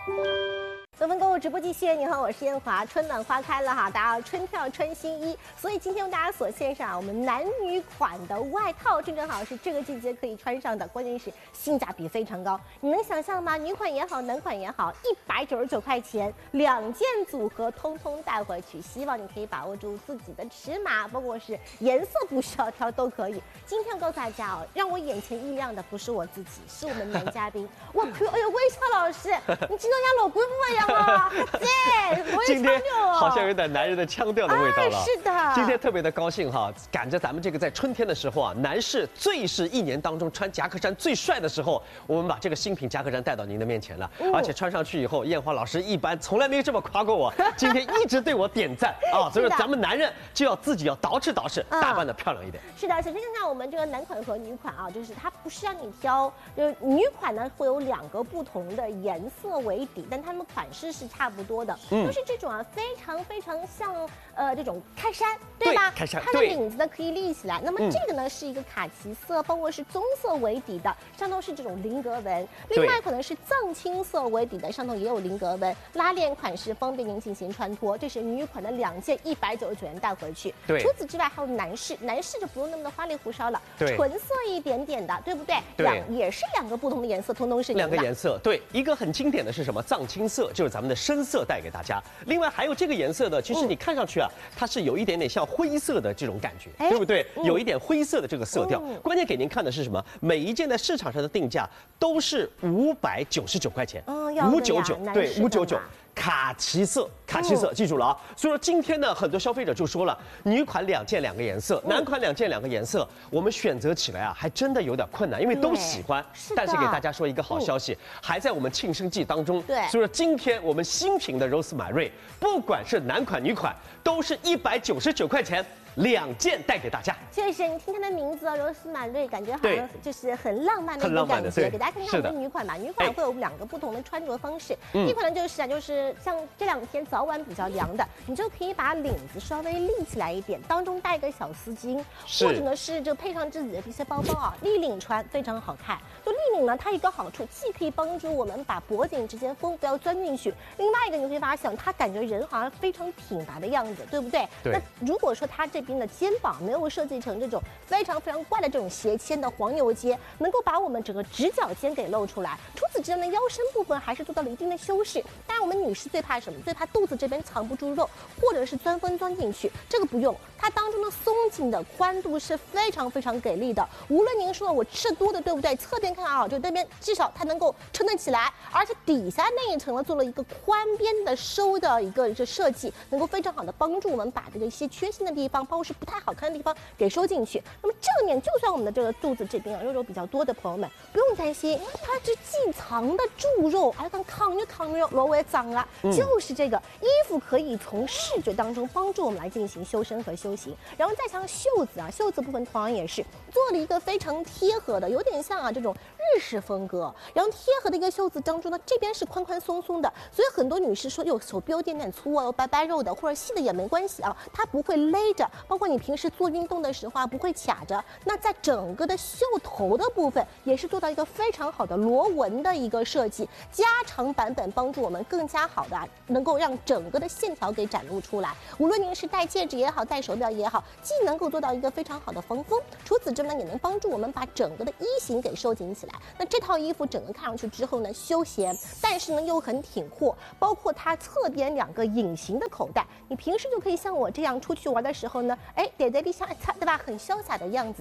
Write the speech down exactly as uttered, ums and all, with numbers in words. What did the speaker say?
纷纷购物直播继续，你好，我是燕华。春暖花开了哈，大家春天要穿新衣，所以今天为大家所献上我们男女款的外套，正正好是这个季节可以穿上的，关键是性价比非常高。你能想象吗？女款也好，男款也好，一百九十九块钱，两件组合通通带回去。希望你可以把握住自己的尺码，包括是颜色不需要挑都可以。今天要告诉大家哦，让我眼前一亮的不是我自己，是我们男嘉宾。我靠，哎呦，魏超老师，你知道人家老贵妇一样。啊，姐，我也今天好像有点男人的腔调的味道了。 啊、是的， 今天特别的高兴哈，赶着咱们这个在春天的时候啊，男士最是一年当中穿夹克衫最帅的时候，我们把这个新品夹克衫带到您的面前了。嗯、而且穿上去以后，燕华老师一般从来没这么夸过我，今天一直对我点赞啊。所以说咱们男人就要自己要捯饬捯饬，嗯、打扮的漂亮一点。 是的，首先看看我们这个男款和女款啊，就是它不是让你挑，就是女款呢会有两个不同的颜色为底，但它们款式是差不多的，嗯、都是这种啊，非常非常像呃这种开衫，对吧？ 对开衫， 它的领子呢可以立起来。那么这个呢、嗯、是一个卡其色，包括是棕色为底的，上头是这种菱格纹。另外可能是藏青色为底的，上头也有菱格纹，拉链款式方便您进行穿脱。这是女款的两件，一百九十九元带回去。 对。 除此之外还有男士，男士就不用那么的花里胡哨了， 对， 纯色一点点的，对不对？ 对。 两也是两个不同的颜色，通通是两个颜色。对，一个很经典的是什么？藏青色，就是咱们的深色带给大家。另外还有这个颜色的，其实你看上去啊，它是有一点点像灰色的这种感觉，对不对？有一点灰色的这个色调。关键给您看的是什么？每一件在市场上的定价都是五百九十九块钱，五九九，对，五九九。卡其色，卡其色，记住了啊！所以说今天呢，很多消费者就说了，女款两件两个颜色，男款两件两个颜色，我们选择起来啊，还真的有点困难，因为都喜欢。但是给大家说一个好消息，还在我们庆生季当中。 对， 所以说今天我们新品的柔丝满瑞，不管是男款女款，都是一百九十九块钱。两件带给大家， 确实，你听它的名字哦，柔丝满瑞，感觉好像就是很浪漫的一个感觉。给大家看看我们女款吧，女款会有两个不同的穿着方式。 嗯、 一款呢就是啊，就是像这两天早晚比较凉的，你就可以把领子稍微立起来一点，当中带一个小丝巾，或者呢是就配上自己的这些包包啊，立领穿非常好看。就立领呢，它有一个好处，既可以帮助我们把脖颈之间风不要钻进去，另外一个你会发现，它感觉人好像非常挺拔的样子，对不对？ 对。 那如果说它这边的肩膀没有设计成这种非常非常怪的这种斜肩的黄牛肩，能够把我们整个直角肩给露出来。除此之外呢，腰身部分还是做到了一定的修饰。当然，我们女士最怕什么？最怕肚子这边藏不住肉，或者是钻风钻进去。这个不用，它当中的松紧的宽度是非常非常给力的。无论您说我吃多的，对不对？侧边看啊，就那边至少它能够撑得起来，而且底下那一层呢做了一个宽边的收的一个这设计，能够非常好的帮助我们把这个一些缺陷的地方，包括是不太好看的地方给收进去。那么正面，就算我们的这个肚子这边啊肉肉比较多的朋友们，不用担心，它是既藏得住肉，而且扛着扛着肉，罗尾脏了，嗯、就是这个衣服可以从视觉当中帮助我们来进行修身和修行。然后再像袖子啊，袖子部分同样也是做了一个非常贴合的，有点像啊这种日式风格，然后贴合的一个袖子当中呢，这边是宽宽松松的，所以很多女士说有手臂有点点粗啊，有白白肉的或者细的也没关系啊，它不会勒着，包括你平时做运动的时候啊不会卡着。那在整个的袖头的部分也是做到一个非常好的螺纹的一个设计，加长版本帮助我们更加好的、啊、能够让整个的线条给展露出来。无论您是戴戒指也好，戴手表也好，既能够做到一个非常好的防风，除此之外也能帮助我们把整个的衣型给收紧起来。那这套衣服整个看上去之后呢，休闲，但是呢又很挺阔，包括它侧边两个隐形的口袋，你平时就可以像我这样出去玩的时候呢，哎，点在地上一擦，对吧？很潇洒的样子。